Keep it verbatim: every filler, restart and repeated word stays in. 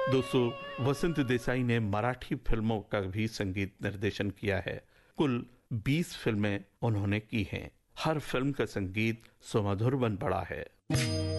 दोस्तों, वसंत देसाई ने मराठी फिल्मों का भी संगीत निर्देशन किया है। कुल बीस फिल्में उन्होंने की हैं। हर फिल्म का संगीत सुमधुर बन पड़ा है।